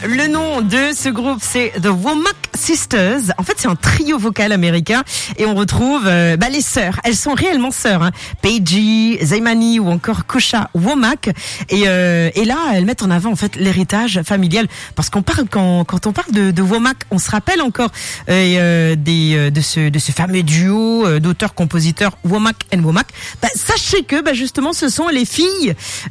Le nom de ce groupe, c'est The Womack Sisters. En fait, c'est un trio vocal américain et on retrouve les sœurs. Elles sont réellement sœurs, hein. Paige, Zaimani ou encore Kosha Womack. Et là, elles mettent en avant en fait l'héritage familial parce qu'on parle quand on parle de Womack, on se rappelle encore de ce fameux duo d'auteurs-compositeurs Womack and Womack. Sachez que justement, ce sont les filles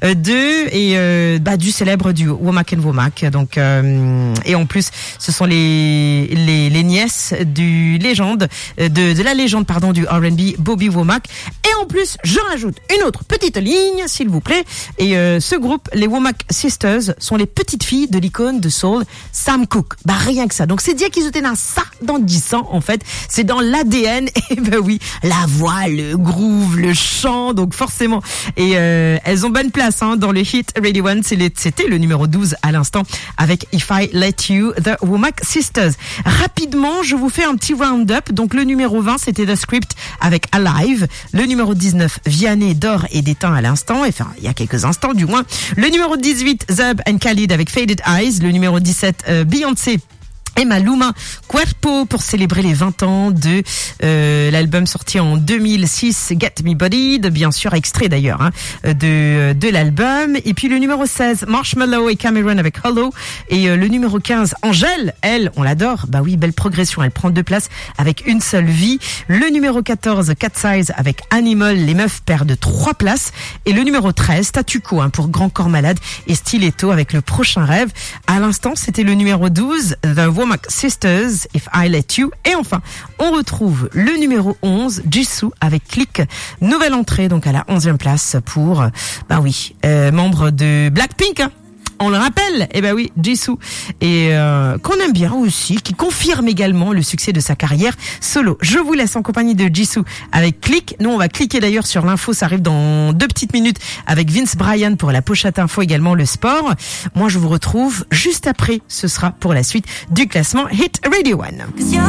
du célèbre duo Womack and Womack. Donc et en plus, ce sont les nièces du légende de la légende du R&B Bobby Womack. Et en plus, je rajoute une autre petite ligne, s'il vous plaît. Et ce groupe, les Womack Sisters, sont les petites filles de l'icône de soul Sam Cooke. Rien que ça. Donc c'est dire qu'ils étaient dans ça dans 10 ans en fait. C'est dans l'ADN. Et oui, la voix, le groove, le chant. Donc forcément. Et elles ont bonne place dans le hit Radio 1. C'était le numéro 12 à l'instant avec If I Let You, The Womack Sisters. Rapidement, je vous fais un petit round-up. Donc le numéro 20, c'était The Script avec Alive. Le numéro 19, Vianney d'or et d'éteint à l'instant. Enfin, il y a quelques instants du moins. Le numéro 18, Zub and Khalid avec Faded Eyes. Le numéro 17, Beyoncé et Maluma Cuerpo pour célébrer les 20 ans de l'album sorti en 2006, Get Me Bodied, bien sûr extrait d'ailleurs de l'album. Et puis le numéro 16, Marshmello et Cameron avec Hollow. Et le numéro 15, Angèle, elle, on l'adore. Oui, belle progression, elle prend 2 places avec Une seule vie. Le numéro 14, Cat Size avec Animal, les meufs perdent 3 places. Et le numéro 13, Statu Quo pour Grand Corps Malade et Stiletto avec Le Prochain Rêve. À l'instant, c'était le numéro 12, The Womack Sisters, If I Let You. Et enfin, on retrouve le numéro 11, Jisoo avec Click. Nouvelle entrée, donc à la 11e place pour, membre de Blackpink, on le rappelle, Jisoo, et qu'on aime bien aussi, qui confirme également le succès de sa carrière solo. Je vous laisse en compagnie de Jisoo avec Click. Nous, on va cliquer d'ailleurs sur l'info, ça arrive dans 2 petites minutes avec Vince Bryan pour la pochette info, également le sport. Moi, je vous retrouve juste après, ce sera pour la suite du classement Hit Radio 1.